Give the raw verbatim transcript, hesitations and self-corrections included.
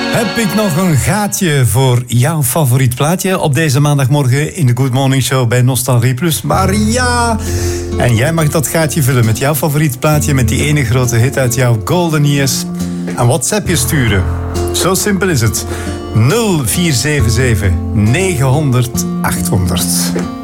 Heb ik nog een gaatje voor jouw favoriet plaatje op deze maandagmorgen in de Good Morning Show bij Nostalgie Plus. Maria! En jij mag dat gaatje vullen met jouw favoriet plaatje, met die ene grote hit uit jouw golden years. Een WhatsAppje sturen. Zo simpel is het. nul vier zeven zeven negen honderd achthonderd.